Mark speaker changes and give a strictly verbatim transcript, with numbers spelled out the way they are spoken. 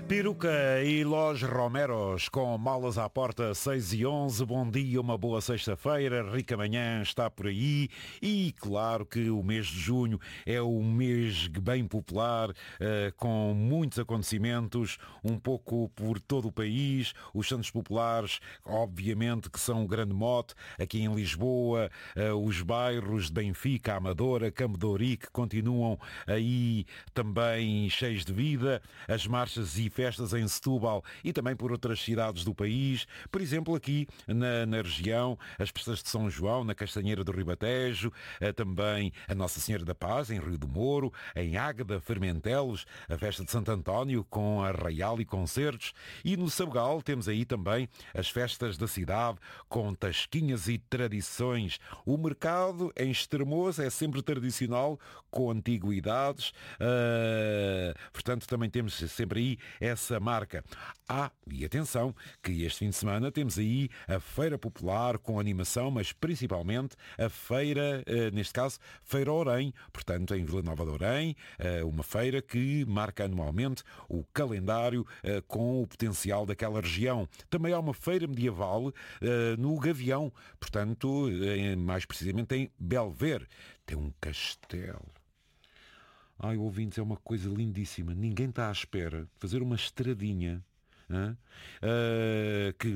Speaker 1: Peruca e Los Romeros com malas à porta seis e onze. Bom dia, uma boa sexta-feira. Rica Manhã está por aí e claro que o mês de junho é um mês bem popular, uh, com muitos acontecimentos, um pouco por todo o país. Os Santos Populares, obviamente, que são um grande mote. Aqui em Lisboa, uh, os bairros de Benfica, Amadora, Campo de Ourique continuam aí também cheios de vida. As marchas e festas em Setúbal e também por outras cidades do país. Por exemplo, aqui na, na região, as festas de São João, na Castanheira do Ribatejo, também a Nossa Senhora da Paz, em Rio do Moro, em Águeda, Fermentelos, a festa de Santo António, com arraial e concertos. E no Sabugal temos aí também as festas da cidade, com tasquinhas e tradições. O mercado em Estremoz é sempre tradicional, com antiguidades. Uh, portanto, também temos sempre aí essa marca. Ah, e atenção, que este fim de semana temos aí a Feira Popular com animação, mas principalmente a feira, eh, neste caso, Feira Orém, portanto, em Vila Nova de Orém, eh, uma feira que marca anualmente o calendário eh, com o potencial daquela região. Também há uma feira medieval eh, no Gavião, portanto, eh, mais precisamente em Belver. Tem um castelo. Ai, ouvintes, é uma coisa lindíssima. Ninguém está à espera de fazer uma estradinha, hein? Uh, que